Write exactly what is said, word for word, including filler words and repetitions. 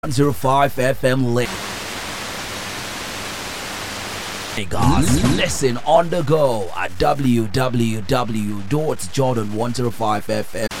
one oh five F M Lake. Hey guys, listen on the go at w w w dot jordan one oh five f m.